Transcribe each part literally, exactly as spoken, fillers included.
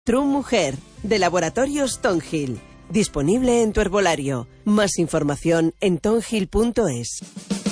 True Mujer, de Laboratorios Tongill. Disponible en tu herbolario. Más información en tongill punto es.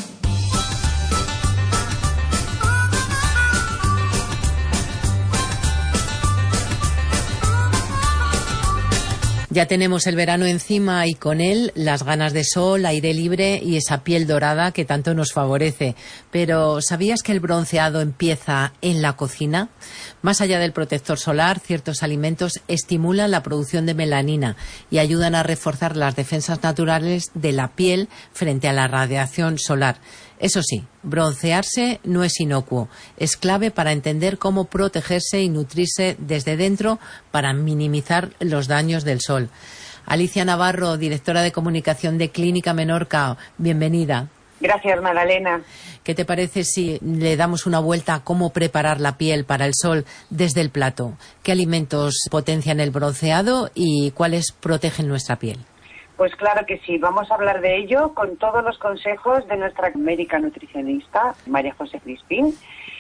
Ya tenemos el verano encima y con él las ganas de sol, aire libre y esa piel dorada que tanto nos favorece. Pero ¿sabías que el bronceado empieza en la cocina? Más allá del protector solar, ciertos alimentos estimulan la producción de melanina y ayudan a reforzar las defensas naturales de la piel frente a la radiación solar. Eso sí, broncearse no es inocuo. Es clave para entender cómo protegerse y nutrirse desde dentro para minimizar los daños del sol. Alicia Navarro, directora de comunicación de Clínica Menorca, bienvenida. Gracias, Magdalena. ¿Qué te parece si le damos una vuelta a cómo preparar la piel para el sol desde el plato? ¿Qué alimentos potencian el bronceado y cuáles protegen nuestra piel? Pues claro que sí, vamos a hablar de ello con todos los consejos de nuestra médica nutricionista, María José Crispín.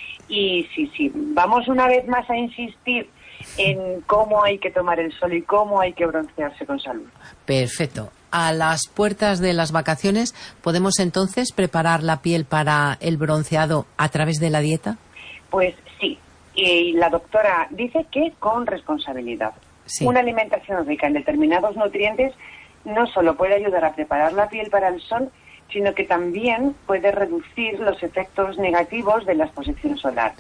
Y sí, sí, vamos una vez más a insistir en cómo hay que tomar el sol y cómo hay que broncearse con salud. Perfecto. A las puertas de las vacaciones, ¿podemos entonces preparar la piel para el bronceado a través de la dieta? Pues sí, y la doctora dice que con responsabilidad. Sí. Una alimentación rica en determinados nutrientes no solo puede ayudar a preparar la piel para el sol, sino que también puede reducir los efectos negativos de la exposición solar.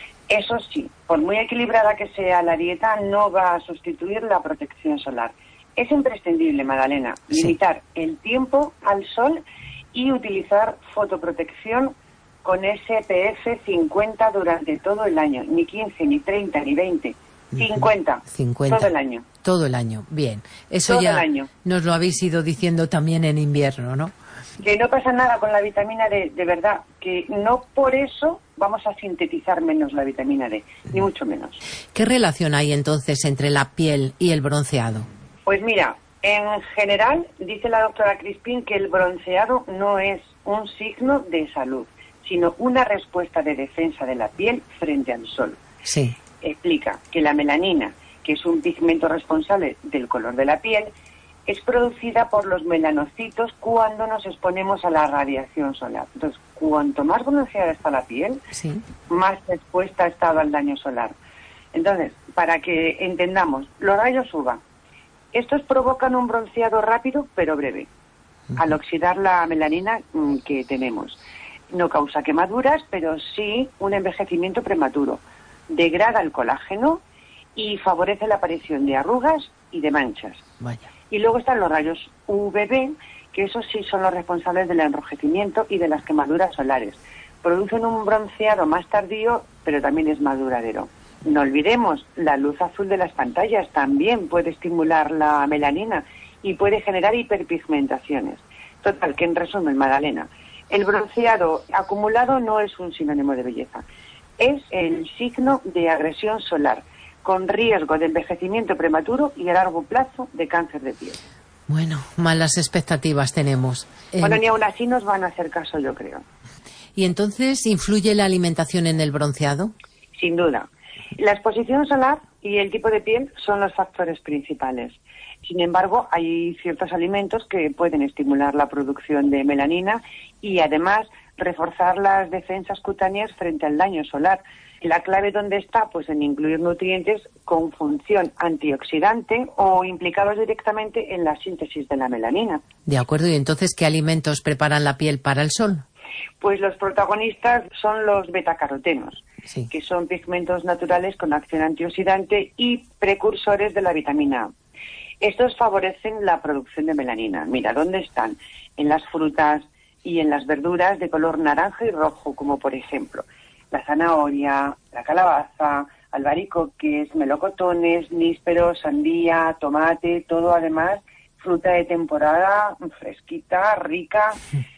Eso sí, por muy equilibrada que sea la dieta, no va a sustituir la protección solar. Es imprescindible, Magdalena, sí. limitar el tiempo al sol y utilizar fotoprotección con S P F cincuenta durante todo el año, ni quince, ni treinta, ni veinte. cincuenta, cincuenta, todo el año. Todo el año, bien. Eso todo ya el año. Nos lo habéis ido diciendo también en invierno, ¿no? Que no pasa nada con la vitamina D, de verdad, que no por eso vamos a sintetizar menos la vitamina D, ni mucho menos. ¿Qué relación hay entonces entre la piel y el bronceado? Pues mira, en general, dice la doctora Crispín que el bronceado no es un signo de salud, sino una respuesta de defensa de la piel frente al sol. Sí. Explica que la melanina, que es un pigmento responsable del color de la piel, es producida por los melanocitos cuando nos exponemos a la radiación solar. Entonces, cuanto más bronceada está la piel, sí. más expuesta ha estado al daño solar. Entonces, para que entendamos, los rayos U V A, estos provocan un bronceado rápido pero breve, uh-huh. al oxidar la melanina mmm, que tenemos. No causa quemaduras, pero sí un envejecimiento prematuro. Degrada el colágeno y favorece la aparición de arrugas y de manchas. Vaya. Y luego están los rayos U V B, que esos sí son los responsables del enrojecimiento y de las quemaduras solares. Producen un bronceado más tardío, pero también es más duradero. No olvidemos, la luz azul de las pantallas también puede estimular la melanina y puede generar hiperpigmentaciones. Total, que en resumen, Magdalena, el bronceado acumulado no es un sinónimo de belleza. Es el signo de agresión solar, con riesgo de envejecimiento prematuro y a largo plazo de cáncer de piel. Bueno, malas expectativas tenemos. Bueno, eh... ni aún así nos van a hacer caso, yo creo. ¿Y entonces influye la alimentación en el bronceado? Sin duda. La exposición solar y el tipo de piel son los factores principales. Sin embargo, hay ciertos alimentos que pueden estimular la producción de melanina y además reforzar las defensas cutáneas frente al daño solar. La clave, ¿dónde está? Pues en incluir nutrientes con función antioxidante o implicados directamente en la síntesis de la melanina. De acuerdo, ¿y entonces qué alimentos preparan la piel para el sol? Pues los protagonistas son los betacarotenos, sí. que son pigmentos naturales con acción antioxidante y precursores de la vitamina A. Estos favorecen la producción de melanina. Mira, ¿dónde están? En las frutas y en las verduras de color naranja y rojo, como por ejemplo la zanahoria, la calabaza, albaricoques, melocotones, nísperos, sandía, tomate, todo además fruta de temporada, fresquita, rica.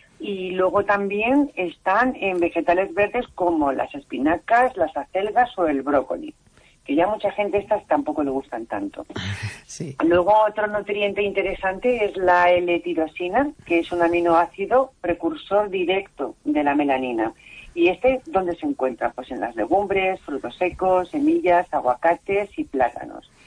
Y luego también están en vegetales verdes como las espinacas, las acelgas o el brócoli, que ya mucha gente estas tampoco le gustan tanto. Sí. Luego otro nutriente interesante es la L-tirosina, que es un aminoácido precursor directo de la melanina. ¿Y este dónde se encuentra? Pues en las legumbres, frutos secos, semillas, aguacates y plátanos.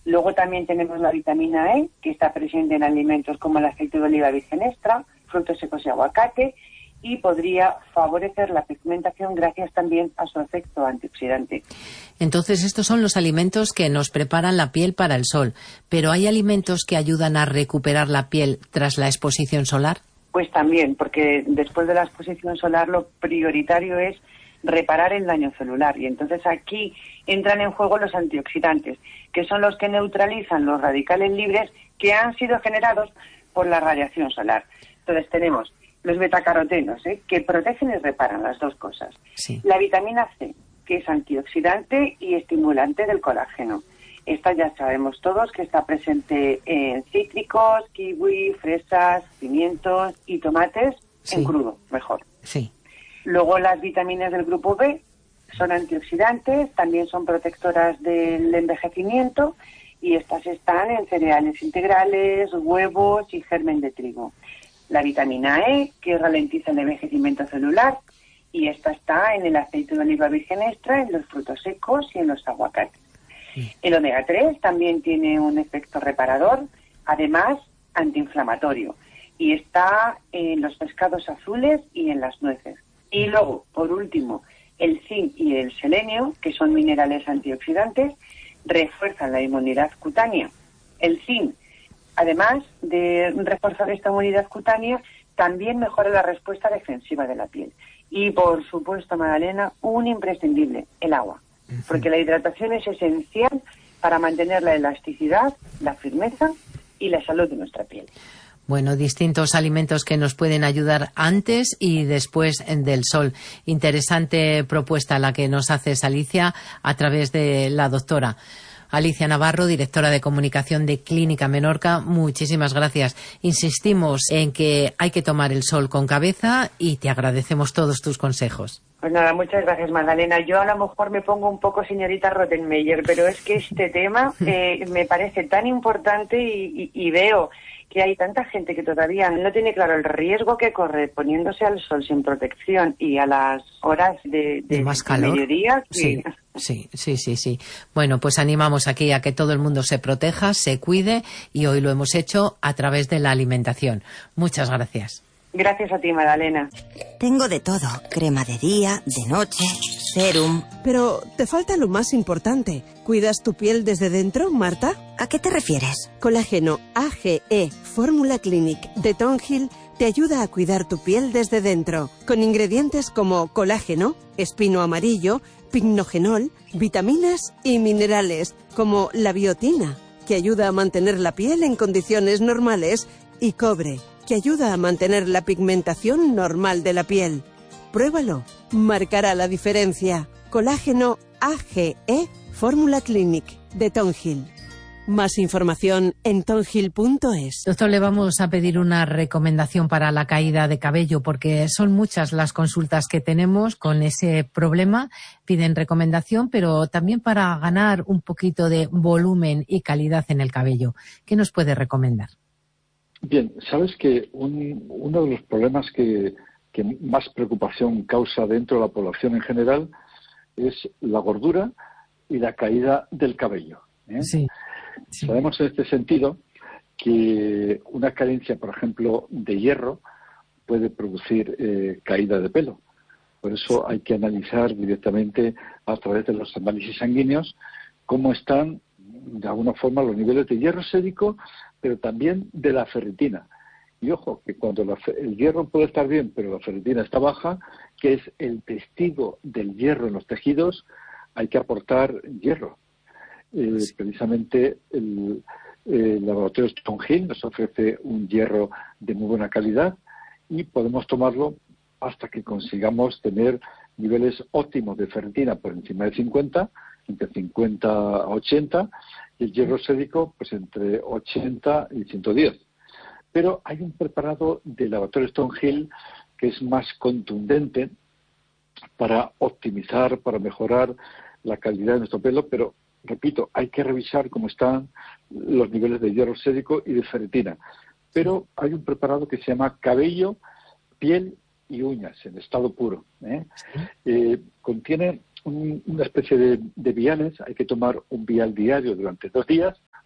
Luego también tenemos la vitamina E, que está presente en alimentos como el aceite de oliva virgen extra, frutos secos y aguacate, y podría favorecer la pigmentación gracias también a su efecto antioxidante. Entonces, estos son los alimentos que nos preparan la piel para el sol, pero ¿hay alimentos que ayudan a recuperar la piel tras la exposición solar? Pues también, porque después de la exposición solar lo prioritario es reparar el daño celular, y entonces aquí entran en juego los antioxidantes, que son los que neutralizan los radicales libres que han sido generados por la radiación solar. Entonces tenemos los betacarotenos, ¿eh? que protegen y reparan las dos cosas. Sí. La vitamina C, que es antioxidante y estimulante del colágeno. Esta ya sabemos todos que está presente en cítricos, kiwi, fresas, pimientos y tomates, sí. en crudo, mejor. Sí. Luego las vitaminas del grupo B son antioxidantes, también son protectoras del envejecimiento, y estas están en cereales integrales, huevos y germen de trigo. La vitamina E, que ralentiza el envejecimiento celular, y esta está en el aceite de oliva virgen extra, en los frutos secos y en los aguacates. Sí. El omega tres también tiene un efecto reparador, además antiinflamatorio, y está en los pescados azules y en las nueces. Y luego, por último, el zinc y el selenio, que son minerales antioxidantes, refuerzan la inmunidad cutánea. El zinc, además de reforzar esta inmunidad cutánea, también mejora la respuesta defensiva de la piel. Y, por supuesto, Magdalena, un imprescindible, el agua. Porque la hidratación es esencial para mantener la elasticidad, la firmeza y la salud de nuestra piel. Bueno, distintos alimentos que nos pueden ayudar antes y después del sol. Interesante propuesta la que nos hace Alicia a través de la doctora Alicia Navarro, directora de comunicación de Clínica Menorca. Muchísimas gracias. Insistimos en que hay que tomar el sol con cabeza y te agradecemos todos tus consejos. Pues nada, muchas gracias, Magdalena. Yo a lo mejor me pongo un poco señorita Rottenmeier, pero es que este tema eh, me parece tan importante y, y, y veo que hay tanta gente que todavía no tiene claro el riesgo que corre poniéndose al sol sin protección y a las horas de, de, de más calor. mediodía. Sí, sí, sí, sí, sí. Bueno, pues animamos aquí a que todo el mundo se proteja, se cuide, y hoy lo hemos hecho a través de la alimentación. Muchas gracias. Gracias a ti, Magdalena. Tengo de todo, crema de día, de noche, serum. Pero te falta lo más importante. ¿Cuidas tu piel desde dentro, Marta? ¿A qué te refieres? Colágeno A G E Fórmula Clinic de Tonghil te ayuda a cuidar tu piel desde dentro, con ingredientes como colágeno, espino amarillo, pignogenol, vitaminas y minerales, como la biotina, que ayuda a mantener la piel en condiciones normales, y cobre, que ayuda a mantener la pigmentación normal de la piel. Pruébalo, marcará la diferencia. Colágeno A G E Fórmula Clinic de Tonghil. Más información en tonghil punto es. Doctor, le vamos a pedir una recomendación para la caída de cabello, porque son muchas las consultas que tenemos con ese problema. Piden recomendación, pero también para ganar un poquito de volumen y calidad en el cabello. ¿Qué nos puede recomendar? Bien, sabes que un, uno de los problemas que, que más preocupación causa dentro de la población en general es la gordura y la caída del cabello, ¿eh? Sí. Sí. Sabemos en este sentido que una carencia, por ejemplo, de hierro puede producir eh, caída de pelo. Por eso hay que analizar directamente a través de los análisis sanguíneos cómo están, de alguna forma, los niveles de hierro sérico, pero también de la ferritina. Y ojo, que cuando la, el hierro puede estar bien, pero la ferritina está baja, que es el testigo del hierro en los tejidos, hay que aportar hierro. Eh, precisamente el, el laboratorio Tonghil nos ofrece un hierro de muy buena calidad y podemos tomarlo hasta que consigamos tener niveles óptimos de ferritina por encima de cincuenta, entre cincuenta a ochenta, y el hierro sérico pues entre ochenta y ciento diez. Pero hay un preparado del laboratorio Tonghil que es más contundente para optimizar, para mejorar la calidad de nuestro pelo, pero repito, hay que revisar cómo están los niveles de hierro sérico y de ferritina. Pero hay un preparado que se llama cabello, piel y uñas, en estado puro, ¿eh? Sí. Eh, contiene un, una especie de, de viales. Hay que tomar un vial diario durante dos días,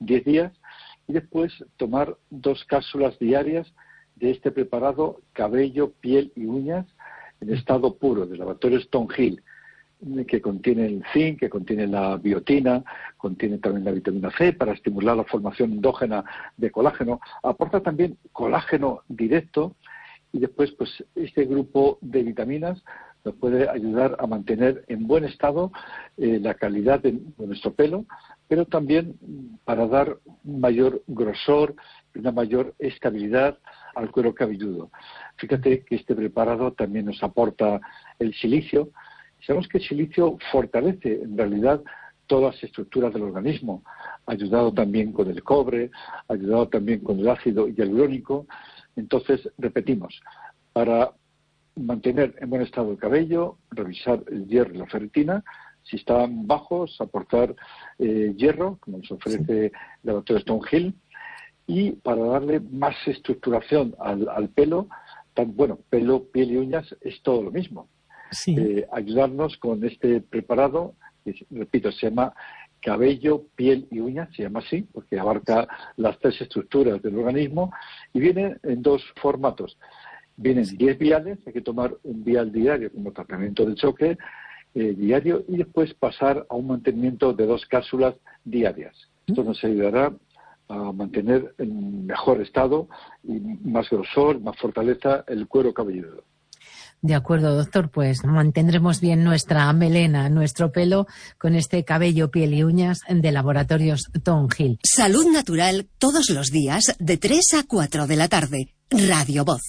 diez días, y después tomar dos cápsulas diarias de este preparado cabello, piel y uñas en estado puro, del laboratorio Stonehill, que contiene el zinc, que contiene la biotina, contiene también la vitamina C para estimular la formación endógena de colágeno, aporta también colágeno directo, y después pues este grupo de vitaminas nos puede ayudar a mantener en buen estado eh, la calidad de, de nuestro pelo, pero también para dar un mayor grosor y una mayor estabilidad al cuero cabelludo. Fíjate que este preparado también nos aporta el silicio. Sabemos que el silicio fortalece en realidad todas las estructuras del organismo, ha ayudado también con el cobre, ha ayudado también con el ácido hialurónico. Entonces, repetimos, para mantener en buen estado el cabello, revisar el hierro y la ferritina. Si están bajos, aportar eh, hierro, como nos ofrece el laboratorio Stonehill. Y para darle más estructuración al, al pelo, tan, bueno, pelo, piel y uñas es todo lo mismo. Sí. Eh, ayudarnos con este preparado, que, repito, se llama cabello, piel y uñas, se llama así, porque abarca las tres estructuras del organismo, y viene en dos formatos. Vienen diez viales, hay que tomar un vial diario como tratamiento de choque eh, diario, y después pasar a un mantenimiento de dos cápsulas diarias. Esto nos ayudará a mantener en mejor estado y más grosor, más fortaleza el cuero cabelludo. De acuerdo, doctor, pues mantendremos bien nuestra melena, nuestro pelo, con este cabello, piel y uñas de Laboratorios Stonehill. Salud Natural todos los días de tres a cuatro de la tarde. Radio Voz.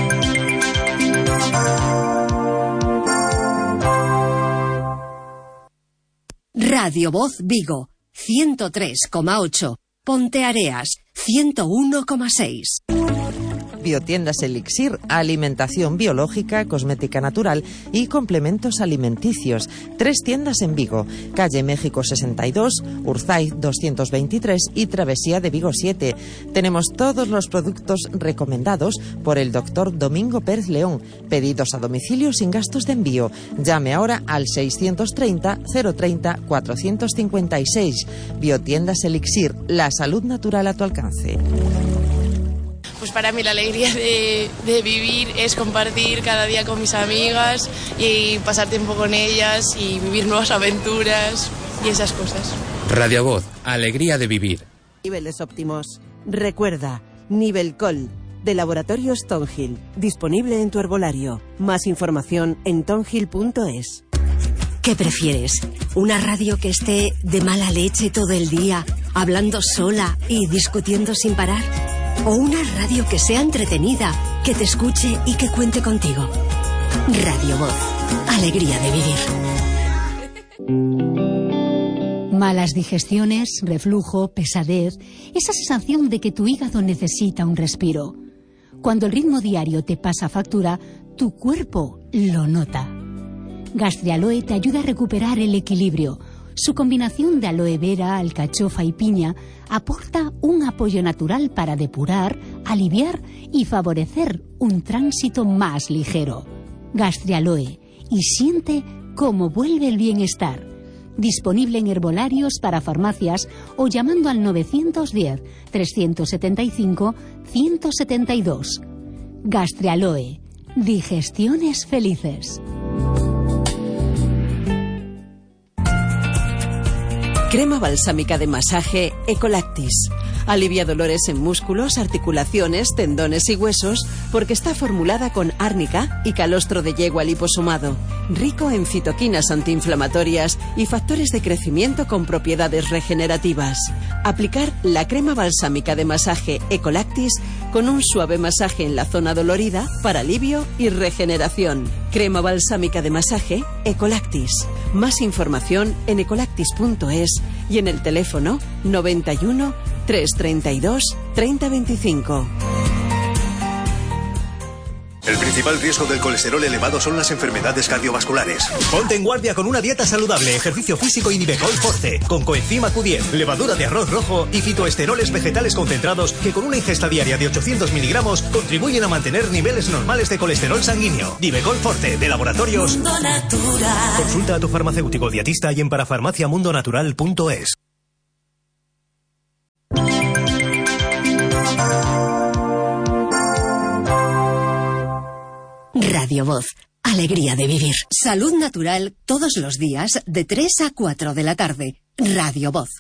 Radio Voz Vigo, ciento tres coma ocho. Ponteareas, ciento uno coma seis. Biotiendas Elixir, alimentación biológica, cosmética natural y complementos alimenticios. Tres tiendas en Vigo, calle México sesenta y dos, Urzaiz doscientos veintitrés y Travesía de Vigo siete. Tenemos todos los productos recomendados por el doctor Domingo Pérez León. Pedidos a domicilio sin gastos de envío. Llame ahora al seiscientos treinta, cero treinta, cuatrocientos cincuenta y seis. Biotiendas Elixir, la salud natural a tu alcance. Pues para mí la alegría de, de vivir es compartir cada día con mis amigas y pasar tiempo con ellas y vivir nuevas aventuras y esas cosas. Radio Voz, alegría de vivir. Niveles óptimos. Recuerda, Nivelcol, de Laboratorio Stonehill, disponible en tu herbolario. Más información en tonhill punto es. ¿Qué prefieres? ¿Una radio que esté de mala leche todo el día, hablando sola y discutiendo sin parar? ¿O una radio que sea entretenida, que te escuche y que cuente contigo? Radio Voz, alegría de vivir. Malas digestiones, reflujo, pesadez, esa sensación de que tu hígado necesita un respiro. Cuando el ritmo diario te pasa factura, tu cuerpo lo nota. Gastrialoe te ayuda a recuperar el equilibrio. Su combinación de aloe vera, alcachofa y piña aporta un apoyo natural para depurar, aliviar y favorecer un tránsito más ligero. Gastrialoe, y siente cómo vuelve el bienestar. Disponible en herbolarios para farmacias o llamando al novecientos diez, trescientos setenta y cinco, ciento setenta y dos. Gastrialoe, digestiones felices. Crema balsámica de masaje Ecolactis. Alivia dolores en músculos, articulaciones, tendones y huesos porque está formulada con árnica y calostro de yegua liposomado, rico en citoquinas antiinflamatorias y factores de crecimiento con propiedades regenerativas. Aplicar la crema balsámica de masaje Ecolactis con un suave masaje en la zona dolorida para alivio y regeneración. Crema balsámica de masaje Ecolactis. Más información en ecolactis punto es y en el teléfono noventa y uno, trescientos treinta y dos, treinta veinticinco. El principal riesgo del colesterol elevado son las enfermedades cardiovasculares. Ponte en guardia con una dieta saludable, ejercicio físico y Nivecol Forte, con coenzima Q diez, levadura de arroz rojo y fitoesteroles vegetales concentrados que con una ingesta diaria de ochocientos miligramos contribuyen a mantener niveles normales de colesterol sanguíneo. Nivecol Forte, de Laboratorios Mundo Natural. Consulta a tu farmacéutico dietista y en parafarmaciamundonatural punto es. Radio Voz. Alegría de vivir. Salud natural todos los días de tres a cuatro de la tarde. Radio Voz.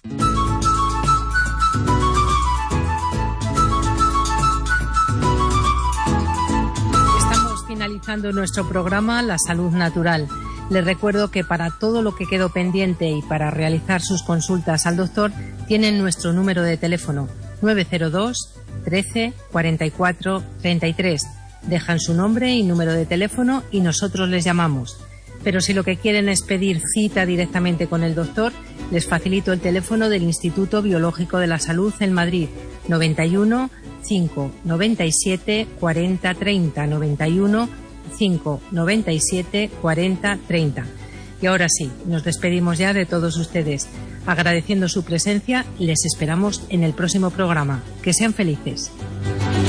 Estamos finalizando nuestro programa La Salud Natural. Les recuerdo que para todo lo que quedó pendiente y para realizar sus consultas al doctor tienen nuestro número de teléfono nueve cero dos, trece, cuarenta y cuatro, treinta y tres. Dejan su nombre y número de teléfono y nosotros les llamamos. Pero si lo que quieren es pedir cita directamente con el doctor, les facilito el teléfono del Instituto Biológico de la Salud en Madrid, noventa y uno, cinco, noventa y siete, cuarenta, treinta, noventa y uno, cinco, noventa y siete, cuarenta, treinta. Y ahora sí, nos despedimos ya de todos ustedes. Agradeciendo su presencia, les esperamos en el próximo programa. Que sean felices.